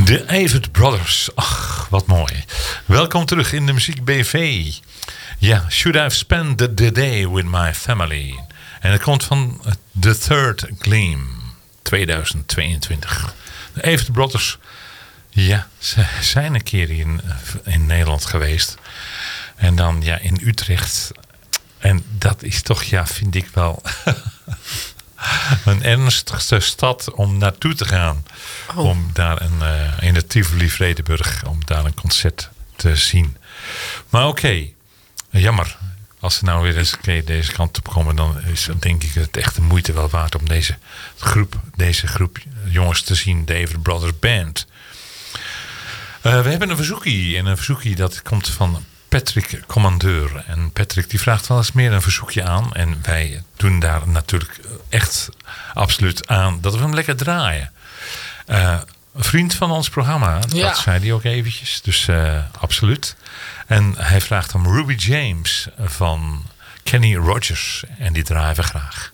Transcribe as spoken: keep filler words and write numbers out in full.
De Avett Brothers. Ach, wat mooi. Welkom terug in de Muziek B V. Ja, Should I've Spent the, the Day with My Family. En het komt van The Third Gleam tweeduizend tweeëntwintig. De Avett Brothers, ja, ze zijn een keer in, in Nederland geweest. En dan ja, in Utrecht. En dat is toch, ja, vind ik wel... een ernstigste stad om naartoe te gaan. Oh. Om daar een, uh, in het Tivoli Vredenburg, om daar een concert te zien. Maar oké, okay, jammer. Als ze nou weer eens een keer deze kant op komen, dan is denk ik het echt de moeite wel waard om deze groep, deze groep jongens te zien. De Avett Brothers Band. Uh, we hebben een verzoekie. En een verzoekie dat komt van Patrick Commandeur. En Patrick die vraagt wel eens meer een verzoekje aan. En wij doen daar natuurlijk echt absoluut aan dat we hem lekker draaien. Uh, een vriend van ons programma, ja. Dat zei hij ook eventjes. Dus uh, absoluut. En hij vraagt om Ruby James van Kenny Rogers. En die draaien we graag.